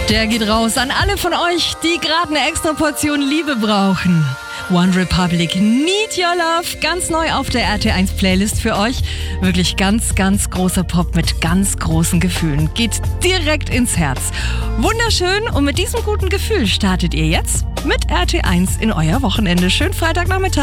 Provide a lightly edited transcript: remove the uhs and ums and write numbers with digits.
Der geht raus an alle von euch, die gerade eine extra Portion Liebe brauchen. One Republic, Need Your Love, ganz neu auf der RT1 Playlist für euch. Wirklich ganz, ganz großer Pop mit ganz großen Gefühlen. Geht direkt ins Herz. Wunderschön, und mit diesem guten Gefühl startet ihr jetzt mit RT1 in euer Wochenende. Schönen Freitagnachmittag.